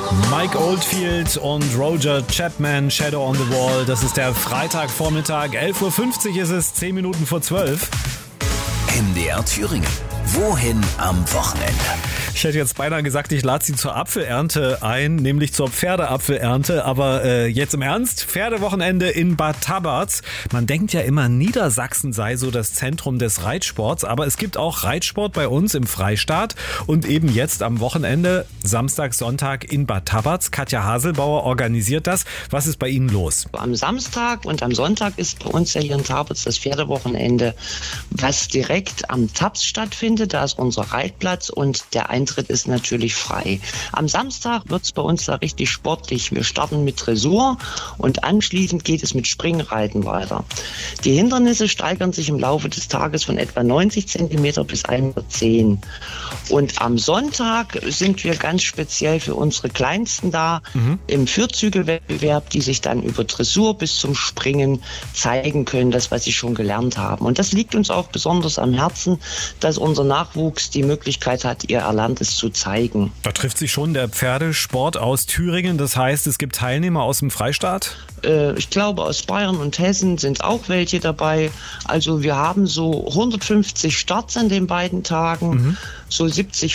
Mike Oldfield und Roger Chapman, Shadow on the Wall. Das ist der Freitagvormittag, 11.50 Uhr ist es, 10 Minuten vor 12. MDR Thüringen. Wohin am Wochenende? Ich hätte jetzt beinahe gesagt, ich lade Sie zur Apfelernte ein, nämlich zur Pferdeapfelernte. Aber jetzt im Ernst, Pferdewochenende in Bad Tabarz. Man denkt ja immer, Niedersachsen sei so das Zentrum des Reitsports. Aber es gibt auch Reitsport bei uns im Freistaat. Und eben jetzt am Wochenende, Samstag, Sonntag in Bad Tabarz. Katja Haselbauer organisiert das. Was ist bei Ihnen los? Am Samstag und am Sonntag ist bei uns ja hier in Tabarz das Pferdewochenende, was direkt am Taps stattfindet. Da ist unser Reitplatz und der Eintritt ist natürlich frei. Am Samstag wird es bei uns da richtig sportlich. Wir starten mit Dressur und anschließend geht es mit Springreiten weiter. Die Hindernisse steigern sich im Laufe des Tages von etwa 90 cm bis 110 m. Und am Sonntag sind wir ganz speziell für unsere Kleinsten da im Vierzügelwettbewerb, die sich dann über Dressur bis zum Springen zeigen können, das, was sie schon gelernt haben. Und das liegt uns auch besonders am Herzen, dass unser Nachwuchs die Möglichkeit hat, ihr Erlerntes zu zeigen. Da trifft sich schon der Pferdesport aus Thüringen. Das heißt, es gibt Teilnehmer aus dem Freistaat? Ich glaube, aus Bayern und Hessen sind auch welche dabei. Also wir haben so 150 Starts an den beiden Tagen, so 70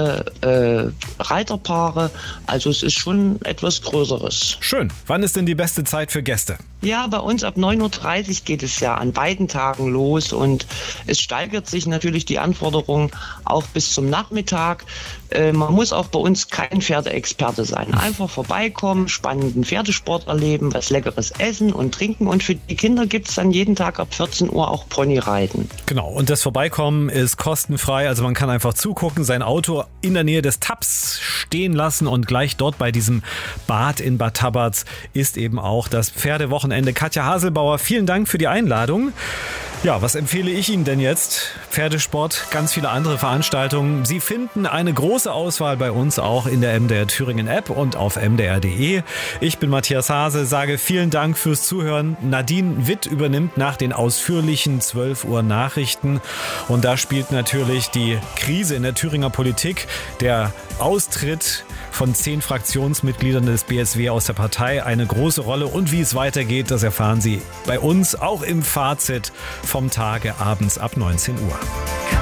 Pferde, Reiterpaare. Also es ist schon etwas Größeres. Schön. Wann ist denn die beste Zeit für Gäste? Ja, bei uns ab 9.30 Uhr geht es ja an beiden Tagen los und es steigert sich natürlich die Anforderung auch bis zum Nachmittag. Man muss auch bei uns kein Pferdeexperte sein. Einfach vorbeikommen, spannenden Pferdesport erleben, was Leckeres essen und trinken und für die Kinder gibt es dann jeden Tag ab 14 Uhr auch Ponyreiten. Genau, und das Vorbeikommen ist kostenfrei, also man kann einfach zugucken, sein Auto in der Nähe des Taps stehen lassen und gleich dort bei diesem Bad in Bad Tabarz ist eben auch das Pferdewochenende. Katja Haselbauer, vielen Dank für die Einladung. Ja, was empfehle ich Ihnen denn jetzt? Pferdesport, ganz viele andere Veranstaltungen. Sie finden eine große Auswahl bei uns auch in der MDR Thüringen App und auf mdr.de. Ich bin Matthias Hase, sage vielen Dank fürs Zuhören. Nadine Witt übernimmt nach den ausführlichen 12 Uhr Nachrichten. Und da spielt natürlich die Krise in der Thüringer Politik, der Austritt von 10 Fraktionsmitgliedern des BSW aus der Partei eine große Rolle. Und wie es weitergeht, das erfahren Sie bei uns auch im Fazit vom Tage abends ab 19 Uhr.